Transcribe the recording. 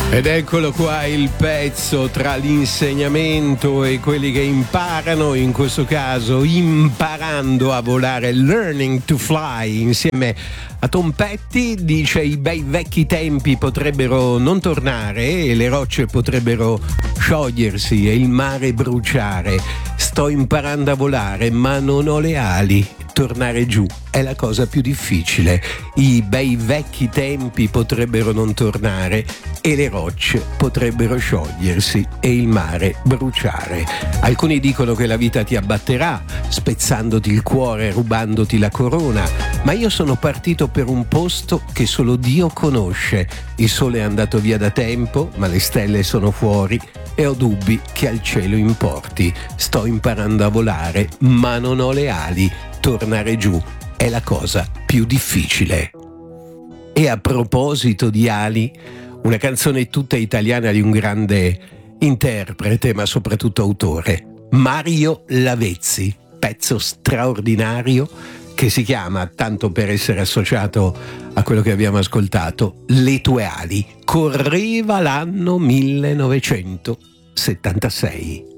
Ed eccolo qua il pezzo tra l'insegnamento e quelli che imparano, in questo caso imparando a volare, Learning to Fly, insieme a Tom Petty. Dice: i bei vecchi tempi potrebbero non tornare e le rocce potrebbero sciogliersi e il mare bruciare. Sto imparando a volare ma non ho le ali. Tornare giù è la cosa più difficile. I bei vecchi tempi potrebbero non tornare e le rocce potrebbero sciogliersi e il mare bruciare. Alcuni dicono che la vita ti abbatterà, spezzandoti il cuore, rubandoti la corona, ma io sono partito per un posto che solo Dio conosce. Il sole è andato via da tempo, ma le stelle sono fuori e ho dubbi che al cielo importi. Sto imparando a volare, ma non ho le ali. Tornare giù è la cosa più difficile. E a proposito di ali, una canzone tutta italiana di un grande interprete, ma soprattutto autore, Mario Lavezzi, pezzo straordinario che si chiama, tanto per essere associato a quello che abbiamo ascoltato, Le tue ali. Correva l'anno 1976.